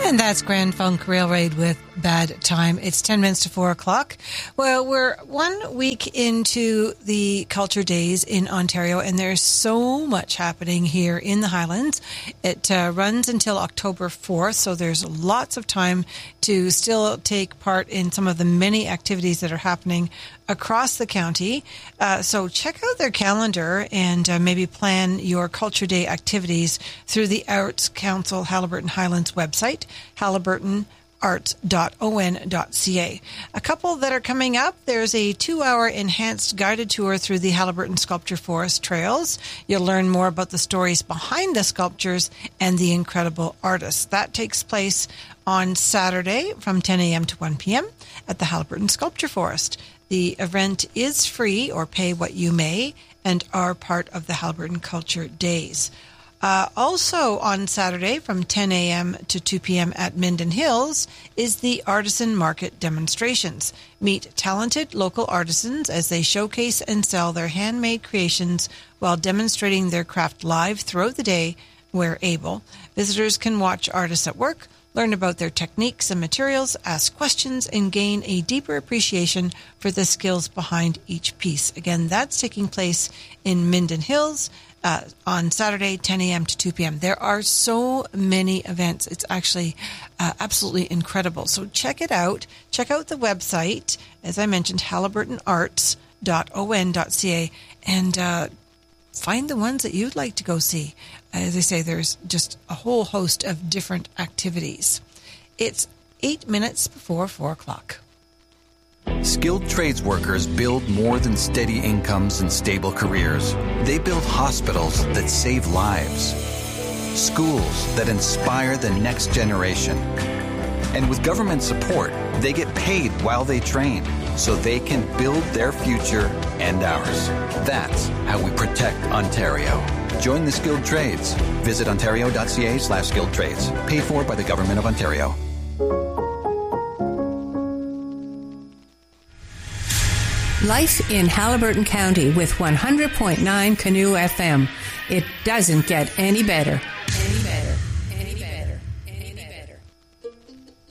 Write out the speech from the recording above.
And that's Grand Funk Railroad with Bad Time. It's 10 minutes to 4 o'clock. Well, we're 1 week into the Culture Days in Ontario, and there's so much happening here in the Highlands. It runs until October 4th, so there's lots of time to still take part in some of the many activities that are happening across the county. So check out their calendar and maybe plan your Culture Day activities through the Arts Council Haliburton Highlands website, haliburtonarts.on.ca. A couple that are coming up, there's a 2-hour enhanced guided tour through the Haliburton Sculpture Forest Trails. You'll learn more about the stories behind the sculptures and the incredible artists. That takes place on Saturday from 10 a.m. to 1 p.m. at the Haliburton Sculpture Forest. The event is free or pay what you may and are part of the Haliburton Culture Days. Also on Saturday from 10 a.m. to 2 p.m. at Minden Hills is the Artisan Market Demonstrations. Meet talented local artisans as they showcase and sell their handmade creations while demonstrating their craft live throughout the day where able. Visitors can watch artists at work, learn about their techniques and materials, ask questions, and gain a deeper appreciation for the skills behind each piece. Again, that's taking place in Minden Hills on Saturday, 10 a.m. to 2 p.m. There are so many events. It's actually absolutely incredible. So check it out. Check out the website, as I mentioned, haliburtonarts.on.ca, and find the ones that you'd like to go see. As I say, there's just a whole host of different activities. It's 8 minutes before 4 o'clock. Skilled trades workers build more than steady incomes and stable careers. They build hospitals that save lives, schools that inspire the next generation. And with government support, they get paid while they train, so they can build their future and ours. That's how we protect Ontario. Join the skilled trades. Visit ontario.ca/skilled trades. Paid for by the Government of Ontario. Life in Haliburton County with 100.9 Canoe FM. It doesn't get any better.